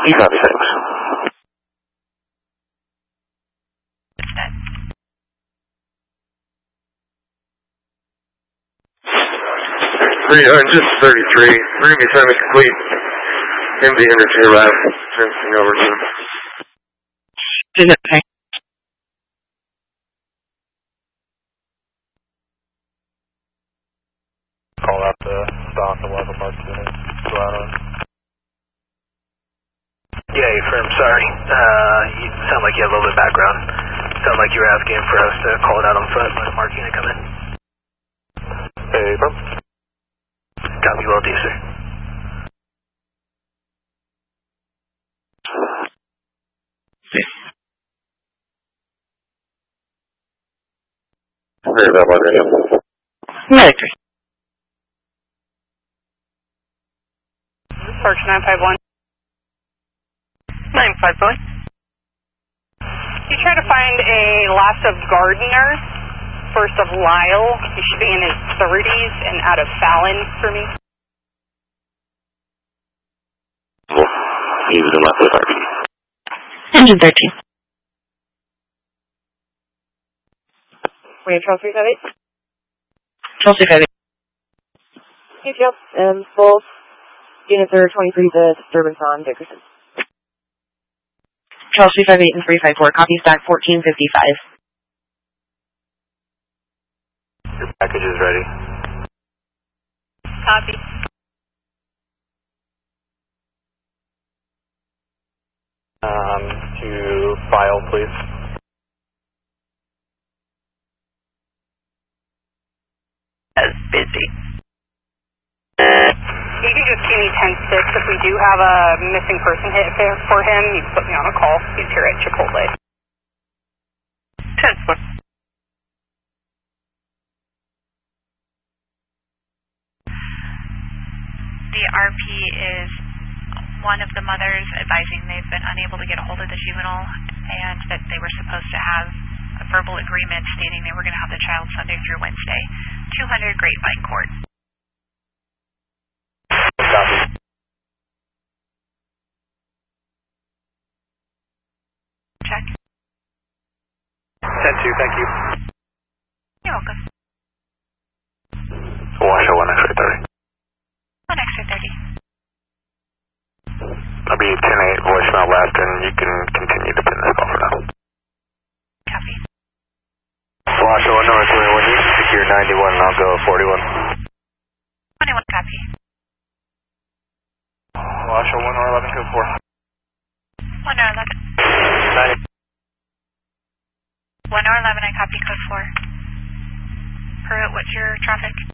You copy, thanks. Just 33. Bring me time to complete. MD Energy lab. Transferring over to. Is it okay? Call out the stock 11 mark unit. Go out on. Yeah, firm, sorry. You sound like you have a little bit of background. Sound like you were asking for us to call it out on foot when Mark unit come in. Hey, firm. Copy, will do, sir. Very bad one, radio. Military. Search 951. 951. You try to find a last of Gardner, first of Lyle. He should be in his 30s and out of Fallon for me. He was in left with RP. Engine 13. We have Charles 358. Charles 358. Hey, Joe. Both units are 23 the disturbance on Dickerson. Charles 358 and 354. Copy stack 1455. Your package is ready. Copy. To file, please. That's busy. You can just give me 10-6. If we do have a missing person hit for him, you can put me on a call. He's here at Chipotle. 10-4. The RP is one of the mothers advising they've been unable to get a hold of the juvenile and that they were supposed to have a verbal agreement stating they were going to have the child Sunday through Wednesday. 200 Grapevine Court. Copy. Check. 10-2, thank you. You're welcome. Washoe 1 X-ray 30. 1 extra 30. I'll be 10-8 voicemail left, and you can continue to pin this call for now. Copy. Washoe 1 North, when you secure 91, and I'll go 41. 21 copy. Washoe 1 or 11, code 4. 1 or 11. 1 or 11, I copy code 4. Pruitt, what's your traffic?